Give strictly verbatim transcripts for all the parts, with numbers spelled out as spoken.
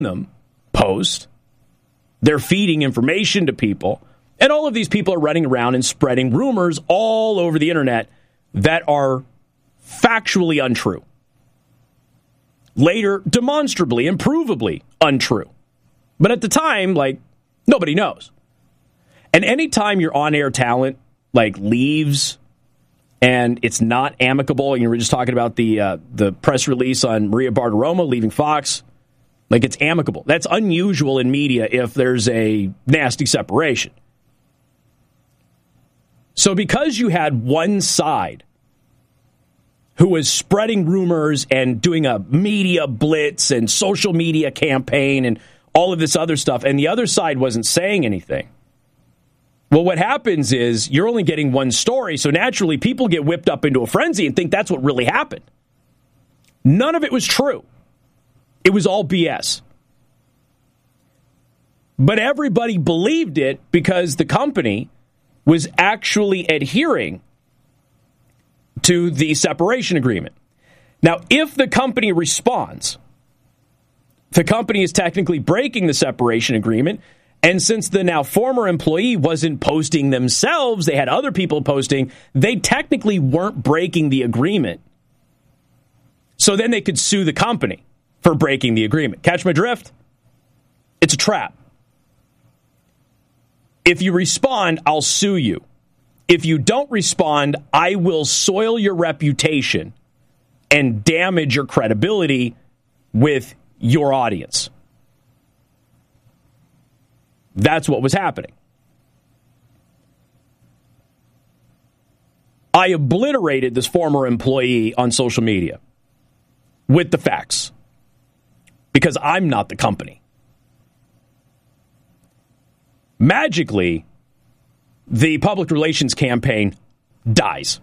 them post. They're feeding information to people. And all of these people are running around and spreading rumors all over the internet that are factually untrue. Later, demonstrably and provably untrue. But at the time, like, nobody knows. And anytime your on-air talent, like, leaves and it's not amicable, and you were just talking about the uh, the press release on Maria Bartiromo leaving Fox, like, it's amicable. That's unusual in media if there's a nasty separation. So because you had one side who was spreading rumors and doing a media blitz and social media campaign and all of this other stuff, and the other side wasn't saying anything, well, what happens is you're only getting one story, so naturally people get whipped up into a frenzy and think that's what really happened. None of it was true. It was all B S. But everybody believed it because the company was actually adhering to the separation agreement. Now, if the company responds, the company is technically breaking the separation agreement, and since the now former employee wasn't posting themselves, they had other people posting, they technically weren't breaking the agreement. So then they could sue the company for breaking the agreement. Catch my drift? It's a trap. If you respond, I'll sue you. If you don't respond, I will soil your reputation and damage your credibility with your audience. That's what was happening. I obliterated this former employee on social media with the facts because I'm not the company. Magically, the public relations campaign dies.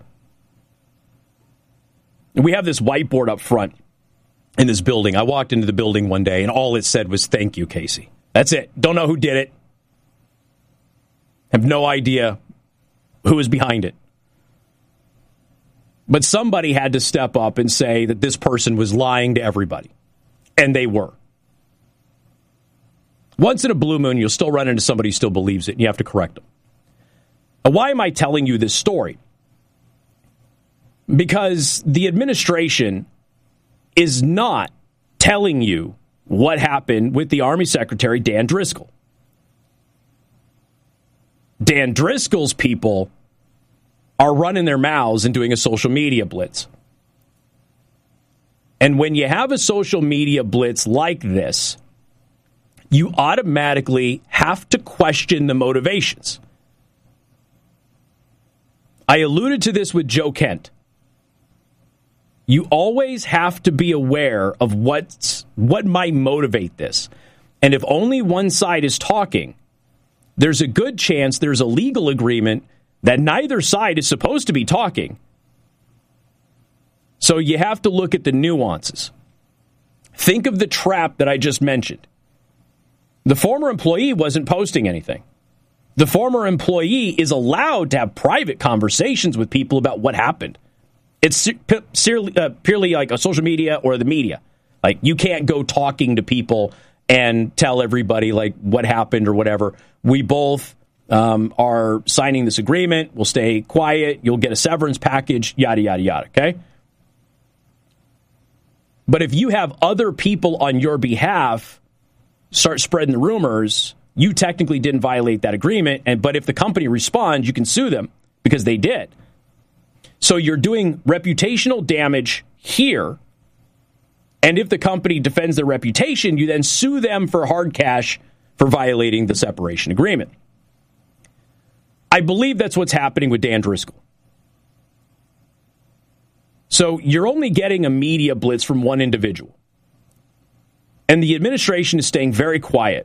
We have this whiteboard up front in this building. I walked into the building one day, and all it said was, "Thank you, Casey." That's it. Don't know who did it. Have no idea who was behind it. But somebody had to step up and say that this person was lying to everybody. And they were. Once in a blue moon, you'll still run into somebody who still believes it, and you have to correct them. Now, why am I telling you this story? Because the administration is not telling you what happened with the Army Secretary, Dan Driscoll. Dan Driscoll's people are running their mouths and doing a social media blitz. And when you have a social media blitz like this, you automatically have to question the motivations. I alluded to this with Joe Kent. You always have to be aware of what's, what might motivate this. And if only one side is talking, there's a good chance there's a legal agreement that neither side is supposed to be talking. So you have to look at the nuances. Think of the trap that I just mentioned. The former employee wasn't posting anything. The former employee is allowed to have private conversations with people about what happened. It's purely like a social media or the media. Like, you can't go talking to people and tell everybody, like, what happened or whatever. We both um, are signing this agreement. We'll stay quiet. You'll get a severance package, yada, yada, yada, okay? But if you have other people on your behalf start spreading the rumors, you technically didn't violate that agreement. And but if the company responds, you can sue them because they did. So you're doing reputational damage here. And if the company defends their reputation, you then sue them for hard cash for violating the separation agreement. I believe that's what's happening with Dan Driscoll. So you're only getting a media blitz from one individual. And the administration is staying very quiet.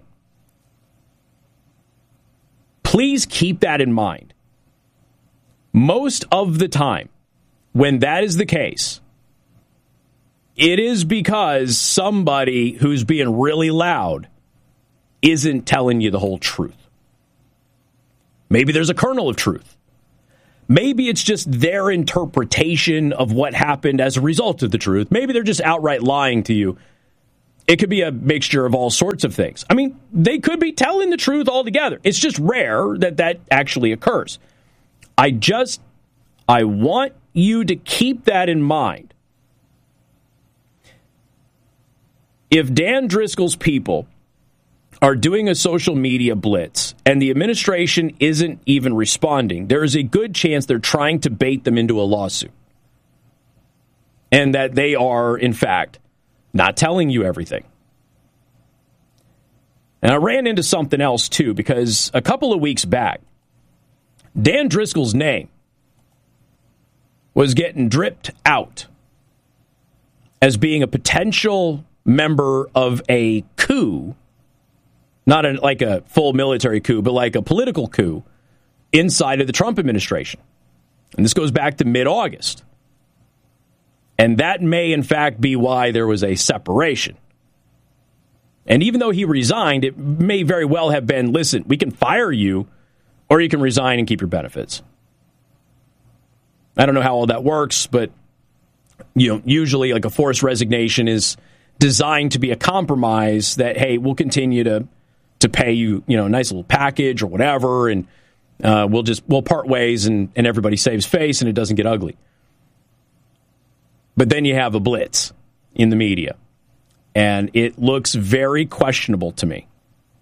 Please keep that in mind. Most of the time, when that is the case, it is because somebody who's being really loud isn't telling you the whole truth. Maybe there's a kernel of truth. Maybe it's just their interpretation of what happened as a result of the truth. Maybe they're just outright lying to you. It could be a mixture of all sorts of things. I mean, they could be telling the truth altogether. It's just rare that that actually occurs. I just, I want you to keep that in mind. If Dan Driscoll's people are doing a social media blitz and the administration isn't even responding, there is a good chance they're trying to bait them into a lawsuit. And that they are, in fact, not telling you everything. And I ran into something else, too, because a couple of weeks back, Dan Driscoll's name was getting dripped out as being a potential member of a coup, not a, like a full military coup, but like a political coup inside of the Trump administration. And this goes back to mid-August. And that may, in fact, be why there was a separation. And even though he resigned, it may very well have been, listen, we can fire you, or you can resign and keep your benefits. I don't know how all that works, but you know, usually like a forced resignation is designed to be a compromise that, hey, we'll continue to to pay you, you know, a nice little package or whatever, and uh, we'll just we'll part ways, and, and everybody saves face, and it doesn't get ugly. But then you have a blitz in the media, and it looks very questionable to me.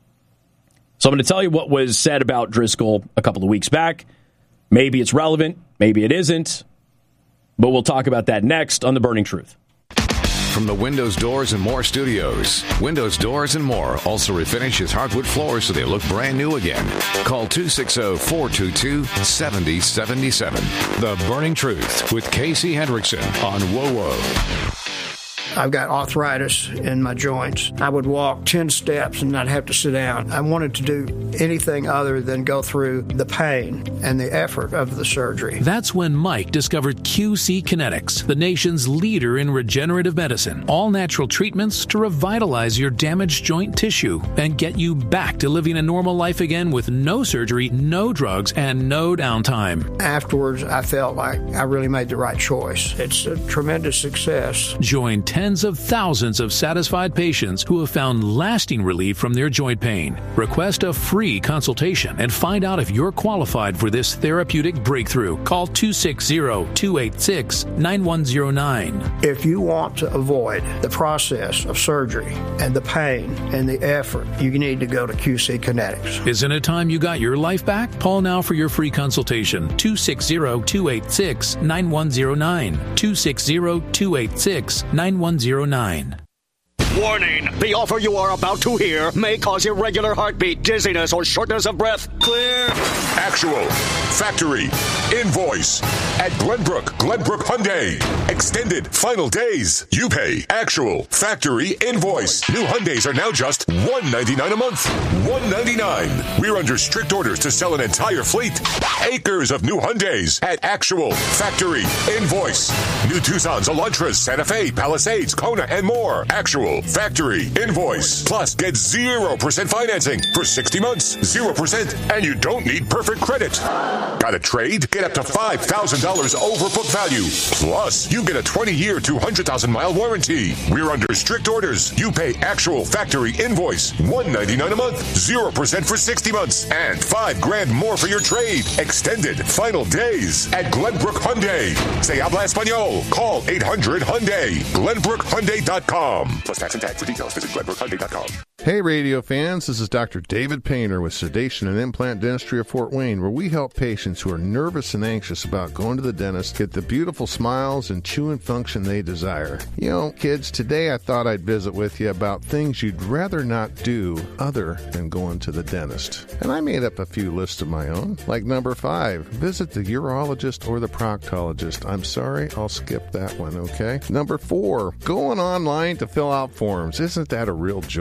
So I'm going to tell you what was said about Driscoll a couple of weeks back. Maybe it's relevant, maybe it isn't, but we'll talk about that next on The Burning Truth. From the Windows Doors and More Studios, Windows Doors and More also refinishes hardwood floors so they look brand new again. Call two six zero, four two two, seven zero seven seven. The Burning Truth with Casey Hendrickson on W O W O. I've got arthritis in my joints. I would walk ten steps and not have to sit down. I wanted to do anything other than go through the pain and the effort of the surgery. That's when Mike discovered Q C Kinetics, the nation's leader in regenerative medicine. All natural treatments to revitalize your damaged joint tissue and get you back to living a normal life again with no surgery, no drugs, and no downtime. Afterwards, I felt like I really made the right choice. It's a tremendous success. Join tens of thousands of satisfied patients who have found lasting relief from their joint pain. Request a free consultation and find out if you're qualified for this therapeutic breakthrough. Call two six zero, two eight six, nine one zero nine. If you want to avoid the process of surgery and the pain and the effort, you need to go to Q C Kinetics. Isn't it time you got your life back? Call now for your free consultation. two six zero, two eight six, nine one zero nine. two six zero, two eight six, nine one zero nine. Warning! The offer you are about to hear may cause irregular heartbeat, dizziness, or shortness of breath. Clear! Actual, factory, invoice. At Glenbrook, Glenbrook Hyundai. Extended final days. You pay actual, factory, invoice. New Hyundais are now just one hundred ninety-nine dollars a month. one hundred ninety-nine dollars. We're under strict orders to sell an entire fleet. Acres of new Hyundais at actual, factory, invoice. New Tucsons, Elantras, Santa Fe, Palisades, Kona, and more. Actual, factory, invoice. Plus, get zero percent financing for sixty months. zero percent. And you don't need perfect credit. Got a trade? Get up to five thousand dollars over book value. Plus, you get a twenty-year, two hundred thousand mile warranty. We're under strict orders. You pay actual, factory, invoice. one hundred ninety-nine dollars a month. zero percent for sixty months. And five grand more for your trade. Extended final days at Glenbrook Hyundai. Se habla español. Call eight hundred Hyundai. Glenbrook Hyundai dot com. Plus tax and tag. For details, visit Glenbrook Hyundai dot com. Hey, radio fans, this is Doctor David Painter with Sedation and Implant Dentistry of Fort Wayne, where we help patients who are nervous and anxious about going to the dentist get the beautiful smiles and chewing function they desire. You know, kids, today I thought I'd visit with you about things you'd rather not do other than going to the dentist. And I made up a few lists of my own, like number five, visit the urologist or the proctologist. I'm sorry, I'll skip that one, okay? Number four, going online to fill out forms. Isn't that a real joy?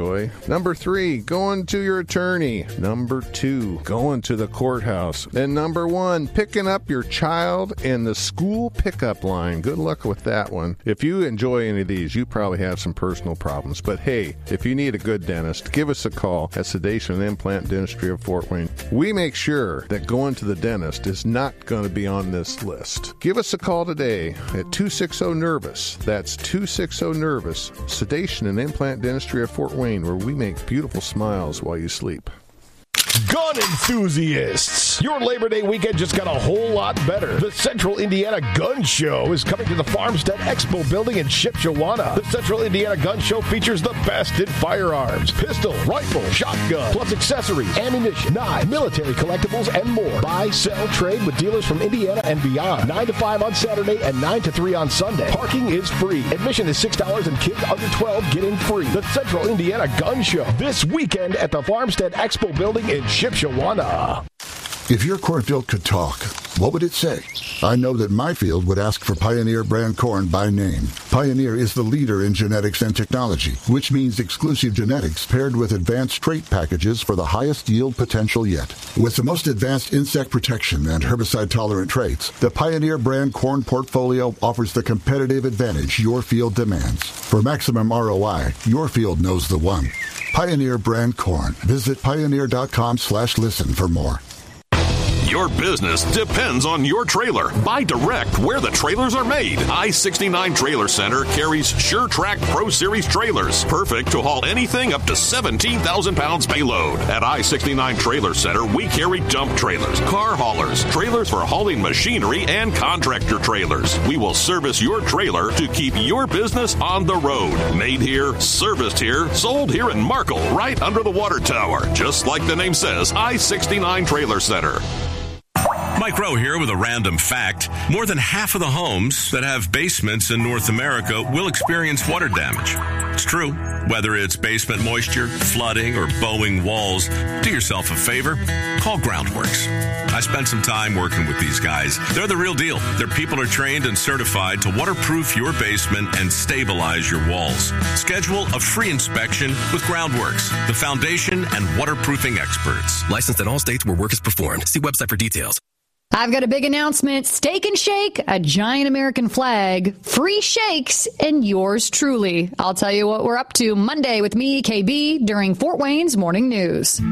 Number three, going to your attorney. Number two, going to the courthouse. And number one, picking up your child in the school pickup line. Good luck with that one. If you enjoy any of these, you probably have some personal problems. But hey, if you need a good dentist, give us a call at Sedation and Implant Dentistry of Fort Wayne. We make sure that going to the dentist is not going to be on this list. Give us a call today at two six zero nervous. That's two six zero nervous. Sedation and Implant Dentistry of Fort Wayne, where we make beautiful smiles while you sleep. Gun enthusiasts, your Labor Day weekend just got a whole lot better. The Central Indiana Gun Show is coming to the Farmstead Expo building in Shipshewana. The Central Indiana Gun Show features the best in firearms, pistol, rifle, shotgun, plus accessories, ammunition, knives, military collectibles, and more. Buy, sell, trade with dealers from Indiana and beyond. nine to five on Saturday and nine to three on Sunday. Parking is free. Admission is six dollars and kids under twelve get in free. The Central Indiana Gun Show this weekend at the Farmstead Expo building in Shipshewana. If your cornfield could talk, what would it say? I know that my field would ask for Pioneer brand corn by name. Pioneer is the leader in genetics and technology, which means exclusive genetics paired with advanced trait packages for the highest yield potential yet. With the most advanced insect protection and herbicide-tolerant traits, the Pioneer brand corn portfolio offers the competitive advantage your field demands. For maximum R O I, your field knows the one. Pioneer brand corn. Visit pioneer.com slash listen for more. Your business depends on your trailer. Buy direct where the trailers are made. I sixty-nine Trailer Center carries SureTrack Pro Series trailers, perfect to haul anything up to seventeen thousand pounds payload. At I sixty-nine Trailer Center, we carry dump trailers, car haulers, trailers for hauling machinery, and contractor trailers. We will service your trailer to keep your business on the road. Made here, serviced here, sold here in Markle, right under the water tower. Just like the name says, I sixty-nine Trailer Center. Mike Rowe here with a random fact. More than half of the homes that have basements in North America will experience water damage. It's true. Whether it's basement moisture, flooding, or bowing walls, do yourself a favor. Call Groundworks. I spent some time working with these guys. They're the real deal. Their people are trained and certified to waterproof your basement and stabilize your walls. Schedule a free inspection with Groundworks, the foundation and waterproofing experts. Licensed in all states where work is performed. See website for details. I've got a big announcement. Steak and Shake, a giant American flag, free shakes, and yours truly. I'll tell you what we're up to Monday with me, K B, during Fort Wayne's Morning News.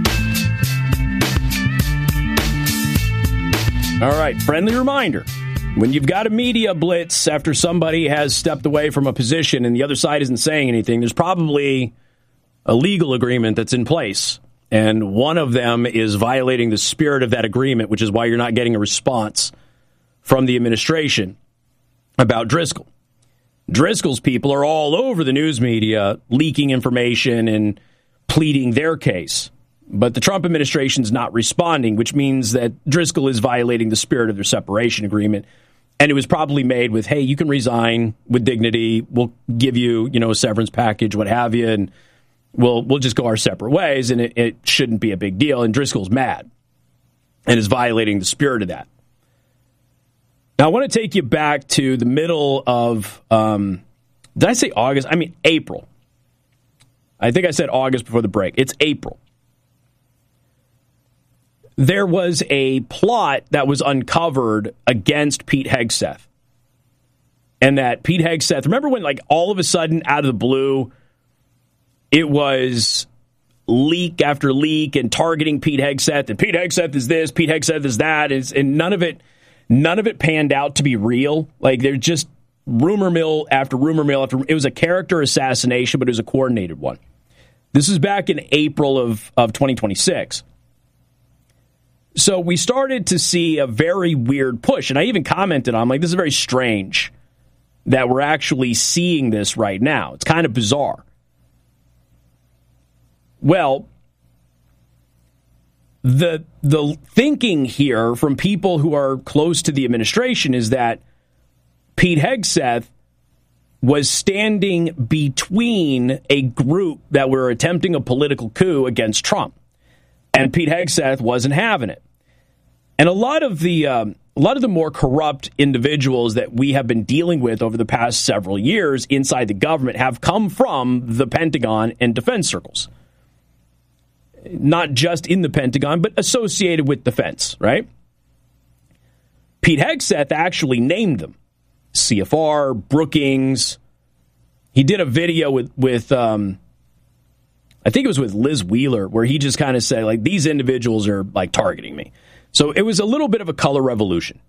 All right, friendly reminder. When you've got a media blitz after somebody has stepped away from a position and the other side isn't saying anything, there's probably a legal agreement that's in place. And one of them is violating the spirit of that agreement, which is why you're not getting a response from the administration about Driscoll. Driscoll's people are all over the news media leaking information and pleading their case. But the Trump administration's not responding, which means that Driscoll is violating the spirit of their separation agreement. And it was probably made with, hey, you can resign with dignity. We'll give you, you know, a severance package, what have you, and We'll we'll just go our separate ways, and it, it shouldn't be a big deal. And Driscoll's mad and is violating the spirit of that. Now, I want to take you back to the middle of, um, did I say August? I mean, April. I think I said August before the break. It's April. There was a plot that was uncovered against Pete Hegseth. And that Pete Hegseth, remember when, like, all of a sudden, out of the blue, it was leak after leak and targeting Pete Hegseth, and Pete Hegseth is this, Pete Hegseth is that, is, and none of it, none of it panned out to be real. Like, there's just rumor mill after rumor mill after. It was a character assassination, but it was a coordinated one. This is back in April of of twenty twenty-six. So we started to see a very weird push, and I even commented on, like, this is very strange that we're actually seeing this right now. It's kind of bizarre. Well, the the thinking here from people who are close to the administration is that Pete Hegseth was standing between a group that were attempting a political coup against Trump, and Pete Hegseth wasn't having it. And a lot of the um, a lot of the more corrupt individuals that we have been dealing with over the past several years inside the government have come from the Pentagon and defense circles. not just in the Pentagon, but associated with defense, right? Pete Hegseth actually named them. C F R, Brookings. He did a video with, with um, I think it was with Liz Wheeler, where he just kind of said, like, these individuals are, like, targeting me. So it was a little bit of a color revolution.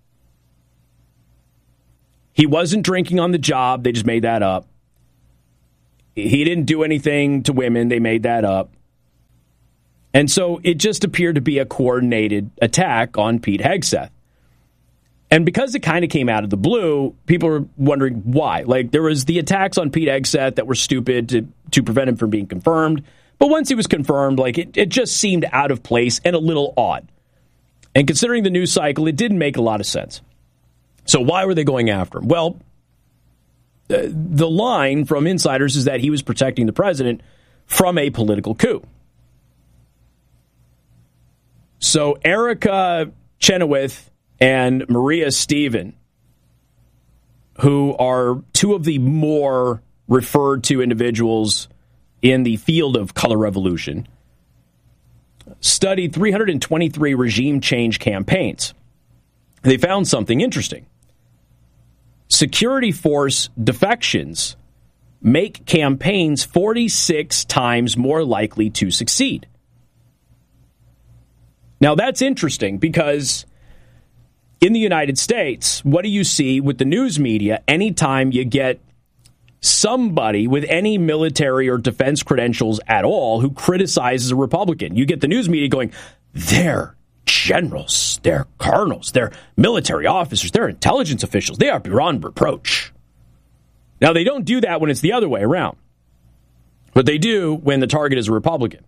He wasn't drinking on the job. They just made that up. He didn't do anything to women. They made that up. And so it just appeared to be a coordinated attack on Pete Hegseth. And because it kind of came out of the blue, people were wondering why. Like, there was the attacks on Pete Hegseth that were stupid to, to prevent him from being confirmed. But once he was confirmed, like, it, it just seemed out of place and a little odd. And considering the news cycle, it didn't make a lot of sense. So why were they going after him? Well, uh, the line from insiders is that he was protecting the president from a political coup. So Erica Chenoweth and Maria Stephen, who are two of the more referred to individuals in the field of color revolution, studied three hundred twenty-three regime change campaigns. They found something interesting. Security force defections make campaigns forty-six times more likely to succeed. Now, that's interesting because in the United States, what do you see with the news media anytime you get somebody with any military or defense credentials at all who criticizes a Republican? You get the news media going, they're generals, they're colonels, they're military officers, they're intelligence officials, they are beyond reproach. Now, they don't do that when it's the other way around, but they do when the target is a Republican.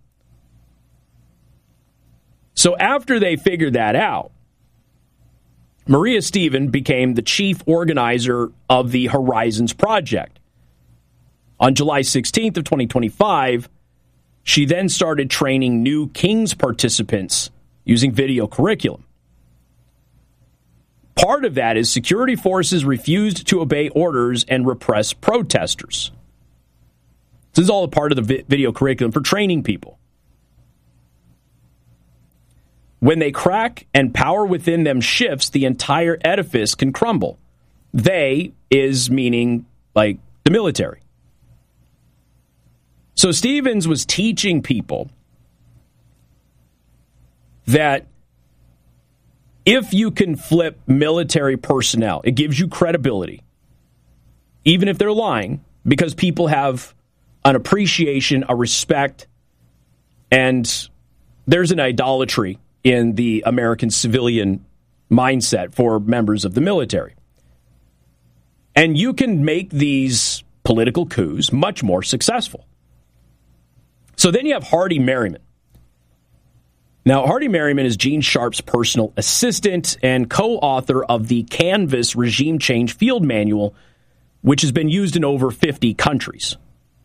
So after they figured that out, Maria Stephen became the chief organizer of the Horizons Project. On July sixteenth of twenty twenty-five, she then started training new King's participants using video curriculum. Part of that is security forces refused to obey orders and repress protesters. This is all a part of the vi- video curriculum for training people. When they crack and power within them shifts, the entire edifice can crumble. They is meaning, like, the military. So Stevens was teaching people that if you can flip military personnel, it gives you credibility, even if they're lying, because people have an appreciation, a respect, and there's an idolatry in the American civilian mindset for members of the military. And you can make these political coups much more successful. So then you have Hardy Merriman. Now, Hardy Merriman is Gene Sharp's personal assistant and co-author of the Canvas Regime Change Field Manual, which has been used in over fifty countries.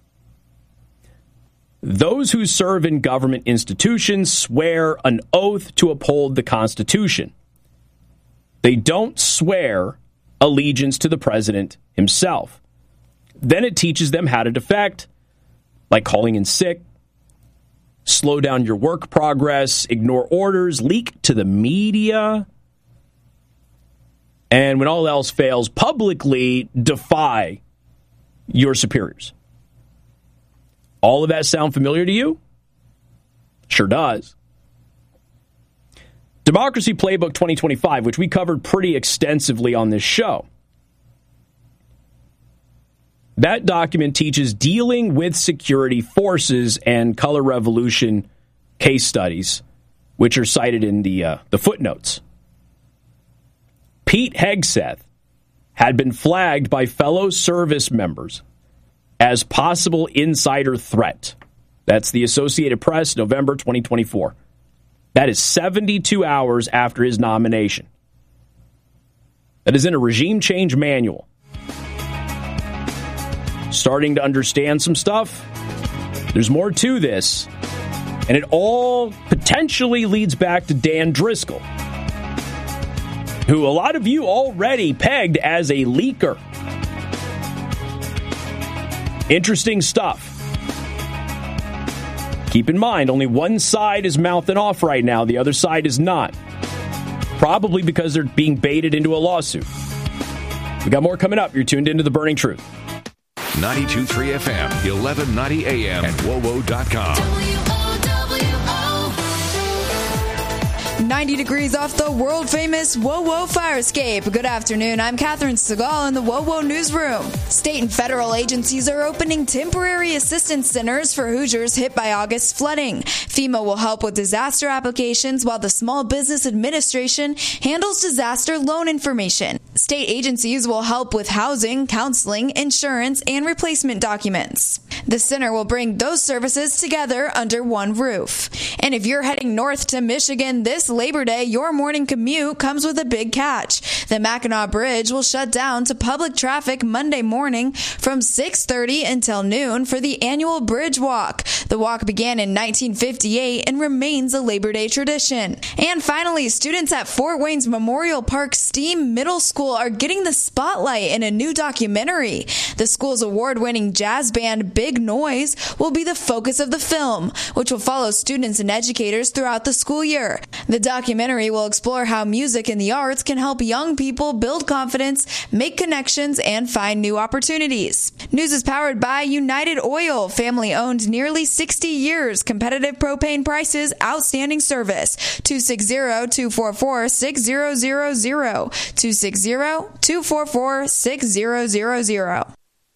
Those who serve in government institutions swear an oath to uphold the Constitution. They don't swear allegiance to the president himself. Then it teaches them how to defect, like calling in sick, slow down your work progress, ignore orders, leak to the media, and when all else fails, publicly defy your superiors. All of that sound familiar to you? Sure does. Democracy Playbook twenty twenty-five, which we covered pretty extensively on this show. That document teaches dealing with security forces and color revolution case studies, which are cited in the uh, the footnotes. Pete Hegseth had been flagged by fellow service members as possible insider threat. That's the Associated Press, November twenty twenty-four. That is seventy-two hours after his nomination. That is in a regime change manual. Starting to understand some stuff. There's more to this. And it all potentially leads back to Dan Driscoll, who a lot of you already pegged as a leaker. Interesting stuff. Keep in mind, only one side is mouthing off right now. The other side is not. Probably because they're being baited into a lawsuit. We got more coming up. You're tuned into The Burning Truth. ninety-two point three F M, eleven ninety A M, and W O W O dot com. ninety degrees off the world-famous WoWo fire escape. Good afternoon. I'm Catherine Segal in the WoWo newsroom. State and federal agencies are opening temporary assistance centers for Hoosiers hit by August flooding. FEMA will help with disaster applications while the Small Business Administration handles disaster loan information. State agencies will help with housing, counseling, insurance, and replacement documents. The center will bring those services together under one roof. And if you're heading north to Michigan this Labor Day, your morning commute comes with a big catch. The Mackinac Bridge will shut down to public traffic Monday morning from six thirty until noon for the annual Bridge Walk. The walk began in nineteen fifty-eight and remains a Labor Day tradition. And finally, students at Fort Wayne's Memorial Park STEAM Middle School are getting the spotlight in a new documentary. The school's award-winning jazz band Big Noise will be the focus of the film, which will follow students and educators throughout the school year. The documentary will explore how music and the arts can help young people build confidence, make connections, and find new opportunities. News is powered by United Oil, family-owned nearly sixty years, competitive propane prices, outstanding service. two six zero, two four four, six zero zero zero. two six zero, two four four, six zero zero zero.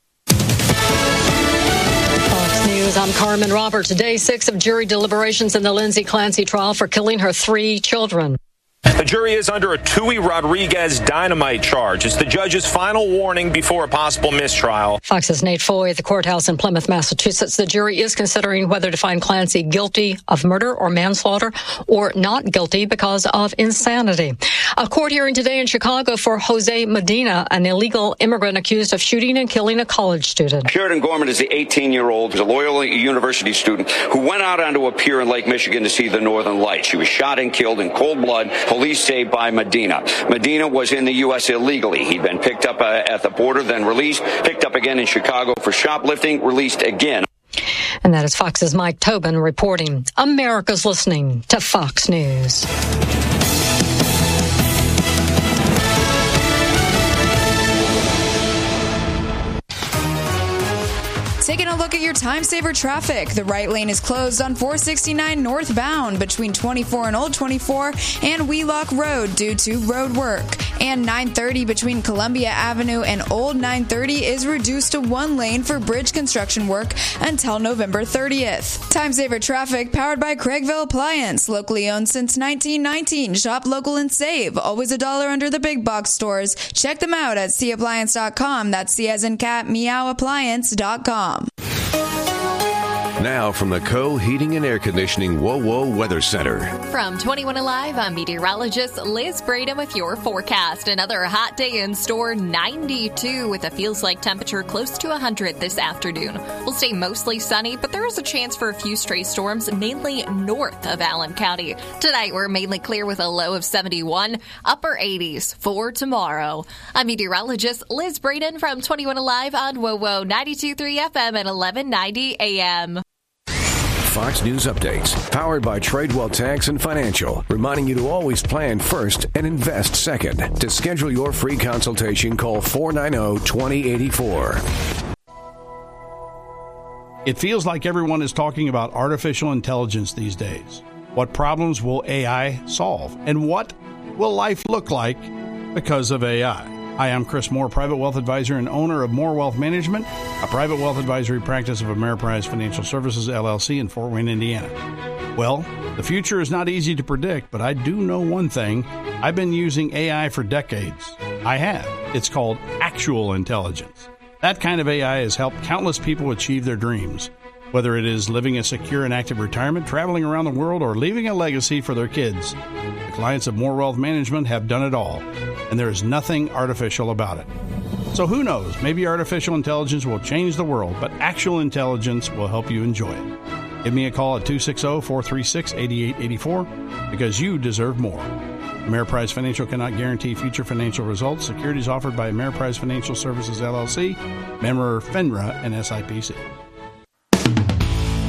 News. I'm Carmen Roberts. Day six of jury deliberations in the Lindsay Clancy trial for killing her three children. The jury is under a Tui Rodriguez dynamite charge. It's the judge's final warning before a possible mistrial. Fox's Nate Foy at the courthouse in Plymouth, Massachusetts. The jury is considering whether to find Clancy guilty of murder or manslaughter or not guilty because of insanity. A court hearing today in Chicago for Jose Medina, an illegal immigrant accused of shooting and killing a college student. Sheridan Gorman is the eighteen-year-old, a Loyola University student who went out onto a pier in Lake Michigan to see the Northern Lights. She was shot and killed in cold blood. Police say by Medina. Medina was in the U S illegally. He'd been picked up uh, at the border, then released, picked up again in Chicago for shoplifting, released again. And that is Fox's Mike Tobin reporting. America's listening to Fox News. Taking a look at your time saver traffic. The right lane is closed on four sixty-nine northbound between twenty-four and Old twenty-four and Wheelock Road due to road work. And nine thirty between Columbia Avenue and Old nine thirty is reduced to one lane for bridge construction work until November thirtieth. Time saver traffic powered by Craigville Appliance, locally owned since nineteen nineteen. Shop local and save. Always a dollar under the big box stores. Check them out at c appliance dot com. That's C as in cat, meow appliance dot com. Now from the Co Heating and Air Conditioning W O W O Weather Center. From twenty-one Alive, I'm meteorologist Liz Braden with your forecast. Another hot day in store, ninety-two with a feels like temperature close to one hundred this afternoon. We'll stay mostly sunny, but there is a chance for a few stray storms, mainly north of Allen County. Tonight, we're mainly clear with a low of seventy-one, upper eighties for tomorrow. I'm meteorologist Liz Braden from twenty-one Alive on W O W O ninety-two point three F M at eleven ninety A M. Fox News Updates, powered by Tradewell Tax and Financial, reminding you to always plan first and invest second. To schedule your free consultation, call four nine zero, two zero eight four. It feels like everyone is talking about artificial intelligence these days. What problems will A I solve? And what will life look like because of A I? Hi, I'm Chris Moore, private wealth advisor and owner of Moore Wealth Management, a private wealth advisory practice of Ameriprise Financial Services, L L C in Fort Wayne, Indiana. Well, the future is not easy to predict, but I do know one thing. I've been using A I for decades. I have. It's called actual intelligence. That kind of A I has helped countless people achieve their dreams. Whether it is living a secure and active retirement, traveling around the world, or leaving a legacy for their kids, the clients of Moore Wealth Management have done it all, and there is nothing artificial about it. So who knows, maybe artificial intelligence will change the world, but actual intelligence will help you enjoy it. Give me a call at two six zero, four three six, eight eight eight four because you deserve more. Ameriprise Financial cannot guarantee future financial results. Securities offered by Ameriprise Financial Services, L L C, member FINRA and S I P C. Hey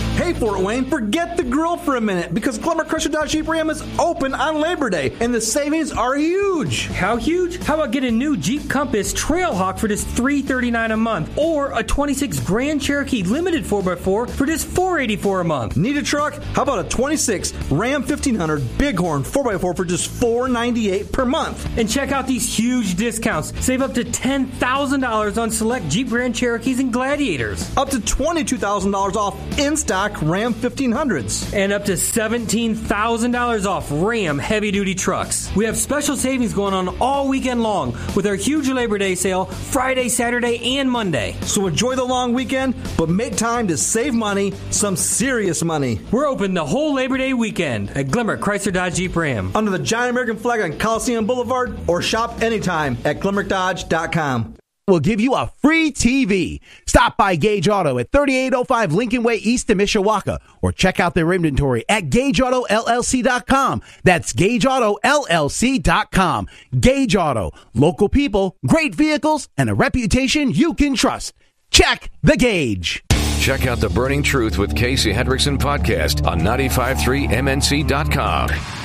Fort Wayne, forget the grill for a minute because Glenbrook Chrysler Dodge Jeep Ram is open on Labor Day, and the savings are huge. How huge? How about get a new Jeep Compass Trailhawk for just three hundred thirty-nine dollars a month, or a twenty-six Grand Cherokee Limited four by four for just four hundred eighty-four dollars a month. Need a truck? How about a twenty-six Ram fifteen hundred Bighorn four by four for just four hundred ninety-eight dollars per month? And check out these huge discounts. Save up to ten thousand dollars on select Jeep Grand Cherokees and Gladiators. Up to twenty-two thousand dollars off in-stock Ram fifteen hundreds. And up to seventeen thousand dollars off Ram heavy-duty trucks. We have special savings going on all weekend long with our huge Labor Day sale Friday, Saturday, and Monday. So enjoy the long weekend, but make time to save money, some serious money. We're open the whole Labor Day weekend at Glenbrook Chrysler Dodge Jeep Ram. Under the giant American flag on Coliseum Boulevard, or shop anytime at glenbrook dodge dot com. We'll give you a free T V. Stop by Gage Auto at thirty-eight oh five Lincoln Way East in Mishawaka, or check out their inventory at gage auto l l c dot com. That's gage auto l l c dot com. Gage Auto, local people, great vehicles, and a reputation you can trust. Check the Gauge. Check out the Burning Truth with Casey Hendrickson podcast on nine five three M N C dot com.